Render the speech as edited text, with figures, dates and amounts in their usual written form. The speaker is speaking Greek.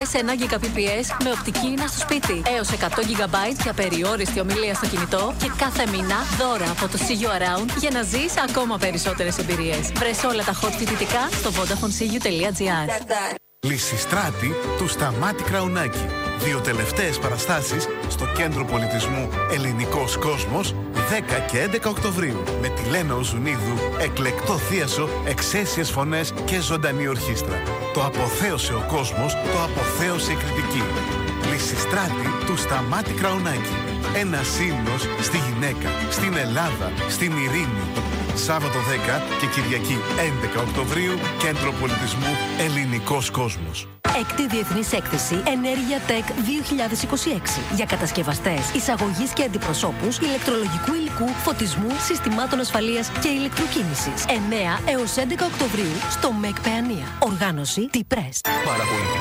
σε 1 Gbps με οπτική ίνα στο σπίτι. Έως 100 GB για περιόριστη ομιλία στο κινητό και κάθε μήνα δώρα από το See You Around για να ζεις ακόμα περισσότερες εμπειρίες. Βρες όλα τα hot φοιτητικά στο vodafonesiu.gr. Λυσιστράτη του Σταμάτη Κραουνάκη. 2 τελευταίες παραστάσεις στο Κέντρο Πολιτισμού Ελληνικός Κόσμος 10 και 11 Οκτωβρίου. Με τη Λένα Οζουνίδου, εκλεκτό θίασο, εξαίσιες φωνές και ζωντανή ορχήστρα. Το αποθέωσε ο κόσμος, το αποθέωσε η κριτική. Λυσιστράτη του Σταμάτη Κραουνάκη. Ένας ύμνος στη γυναίκα, στην Ελλάδα, στην ειρήνη. Σάββατο 10 και Κυριακή 11 Οκτωβρίου, Κέντρο Πολιτισμού Ελληνικός Κόσμος. Έκτη Διεθνής Έκθεση Ενέργεια Tech 2026 για κατασκευαστές, εισαγωγής και αντιπροσώπους ηλεκτρολογικού υλικού, φωτισμού, συστημάτων ασφαλείας και ηλεκτροκίνησης. 9 έως 11 Οκτωβρίου στο ΜΕΚ Παιανία. Οργάνωση T-Press.